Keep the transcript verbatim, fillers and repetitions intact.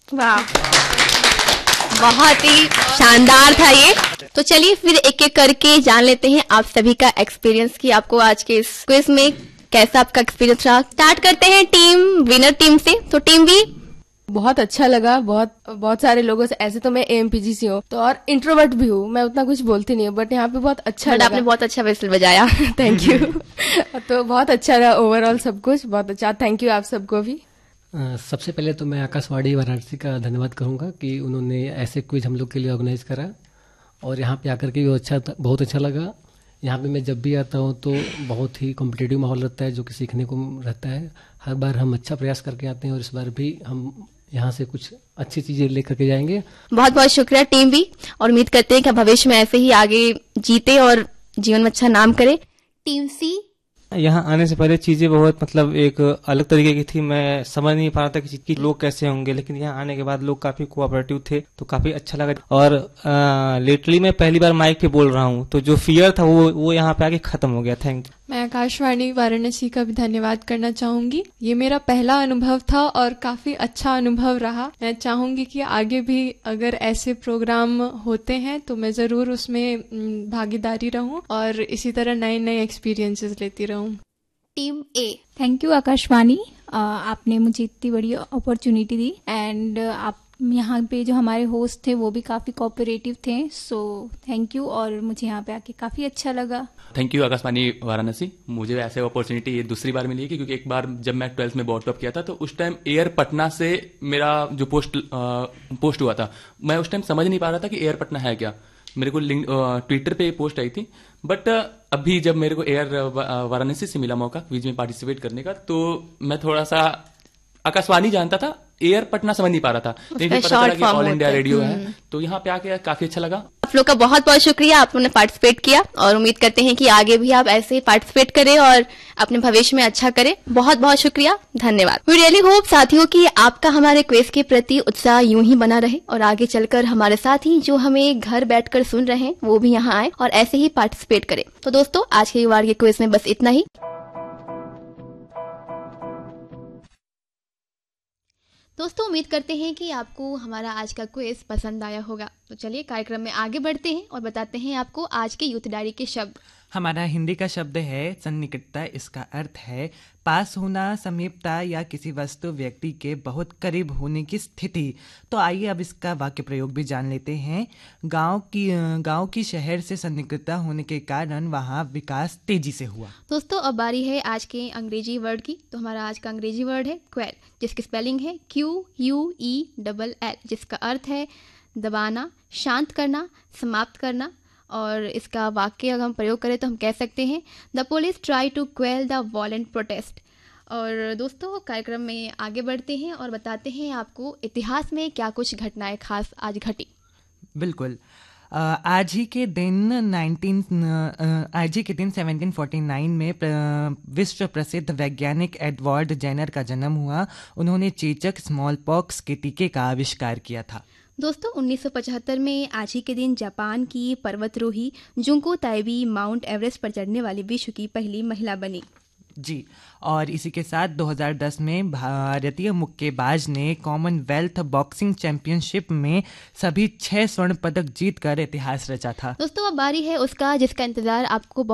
वाह, बहुत ही शानदार था ये। तो चलिए फिर एक एक करके जान लेते हैं आप सभी का एक्सपीरियंस कि आपको आज के इस क्विज में कैसा आपका एक्सपीरियंस रहा। स्टार्ट करते हैं टीम विनर टीम से। तो टीम वी। बहुत अच्छा लगा, बहुत बहुत सारे लोगों से। ऐसे तो मैं एएमपीजी से हूँ तो और इंट्रोवर्ट भी हूँ, मैं उतना कुछ बोलती नहीं हूँ, बट यहाँ पे बहुत अच्छा लगा। आपने बहुत अच्छा व्हिसल बजाया। Thank you. तो बहुत अच्छा रहा ओवरऑल, सब कुछ बहुत अच्छा। थैंक यू आप सबको भी। Uh, सबसे पहले तो मैं आकाशवाणी वाराणसी का धन्यवाद करूंगा कि उन्होंने ऐसे क्विज हम लोग के लिए ऑर्गेनाइज करा और यहाँ पे आकर के भी अच्छा बहुत अच्छा लगा। यहाँ पे मैं जब भी आता हूँ तो बहुत ही कॉम्पिटिटिव माहौल रहता है जो कि सीखने को रहता है। हर बार हम अच्छा प्रयास करके आते हैं और इस बार भी हम यहाँ से कुछ अच्छी चीजें लेकर के जाएंगे। बहुत बहुत शुक्रिया टीम भी, और उम्मीद करते हैं कि भविष्य में ऐसे ही आगे जीते और जीवन में अच्छा नाम करे। टीम सी। यहाँ आने से पहले चीजें बहुत मतलब एक अलग तरीके की थी, मैं समझ नहीं पा रहा था कि, कि लोग कैसे होंगे, लेकिन यहाँ आने के बाद लोग काफी कोऑपरेटिव थे तो काफी अच्छा लगा। और लिटरली मैं पहली बार माइक पे बोल रहा हूँ तो जो फियर था वो वो यहाँ पे आके खत्म हो गया। Thank you. मैं आकाशवाणी वाराणसी का भी धन्यवाद करना चाहूंगी। ये मेरा पहला अनुभव था और काफी अच्छा अनुभव रहा। मैं चाहूंगी कि आगे भी अगर ऐसे प्रोग्राम होते हैं तो मैं जरूर उसमें भागीदारी रहूं और इसी तरह नए नए एक्सपीरियंसेस लेती रहूं। Team A. Thank you Akashvani, आपने मुझे इतनी बड़ी अपॉर्चुनिटी दी एंड आप यहाँ पे जो हमारे होस्ट थे वो भी काफी कोऑपरेटिव थे, सो थैंक यू। और मुझे यहाँ पे आके काफी अच्छा लगा। थैंक यू आकाशवाणी वाराणसी, मुझे ऐसे अपॉर्चुनिटी ये दूसरी बार मिली है क्योंकि एक बार जब मैं ट्वेल्थ में बोर्ड टॉप किया था तो उस टाइम एयर पटना से मेरा जो पोस्ट आ, पोस्ट हुआ था, मैं उस टाइम समझ नहीं पा रहा था कि एयर पटना है क्या। मेरे को लिंक ट्विटर पे पोस्ट आई थी, बट अभी जब मेरे को एयर वाराणसी से मिला मौका क्विज में पार्टिसिपेट करने का तो मैं थोड़ा सा आकाशवाणी जानता था, एयर पटना समझ नहीं पा रहा था, लेकिन पता चला कि ऑल इंडिया रेडियो है तो यहाँ पे आके काफी अच्छा लगा। आप लोग का बहुत बहुत शुक्रिया, आप लोगों ने पार्टिसिपेट किया और उम्मीद करते हैं कि आगे भी आप ऐसे ही पार्टिसिपेट करें और अपने भविष्य में अच्छा करें। बहुत बहुत शुक्रिया, धन्यवाद। वी रियली होप साथियों कि आपका हमारे क्विज के प्रति उत्साह यूं ही बना रहे और आगे चलकर हमारे साथी जो हमें घर बैठकर सुन रहे हैं वो भी यहाँ आए और ऐसे ही पार्टिसिपेट करें। तो दोस्तों आज के बार के क्विज में बस इतना ही। दोस्तों उम्मीद करते हैं कि आपको हमारा आज का क्विज पसंद आया होगा। तो चलिए कार्यक्रम में आगे बढ़ते हैं और बताते हैं आपको आज के यूथ डायरी के शब्द। हमारा हिंदी का शब्द है सन्निकटता। इसका अर्थ है पास होना, समीपता या किसी वस्तु व्यक्ति के बहुत करीब होने की स्थिति। तो आइए अब इसका वाक्य प्रयोग भी जान लेते हैं। गांव की गांव की शहर से सन्निकटता होने के कारण वहां विकास तेजी से हुआ। दोस्तों अब बारी है आज के अंग्रेजी वर्ड की। तो हमारा आज का अंग्रेजी वर्ड है क्वेल, जिसकी स्पेलिंग है Q U E double L, जिसका अर्थ है दबाना, शांत करना, समाप्त करना। और इसका वाक्य अगर हम प्रयोग करें तो हम कह सकते हैं the police try to quail the violent protest. और दोस्तों कार्यक्रम में आगे बढ़ते हैं और बताते हैं आपको इतिहास में क्या कुछ घटनाएं खास आज घटी। बिल्कुल, आज ही के दिन उन्नीस आज ही के दिन सत्रह सौ उनचास में विश्व प्रसिद्ध वैज्ञानिक एडवर्ड जेनर का जन्म हुआ। उन्होंने चेचक स्मॉल पॉक्स के टीके का आविष्कार किया था। दोस्तों उन्नीस सौ पचहत्तर में आज ही के दिन जापान की पर्वतरोही जुंको ताइबी माउंट एवरेस्ट पर चढ़ने वाली विश्व की पहली महिला बनी। जी, और इसी के साथ दो हज़ार दस में भारतीय मुक्केबाज ने कॉमनवेल्थ बॉक्सिंग चैंपियनशिप में सभी छह स्वर्ण पदक जीतकर इतिहास रचा था। दोस्तों अब बारी है उसका जिसका इंतजार आपको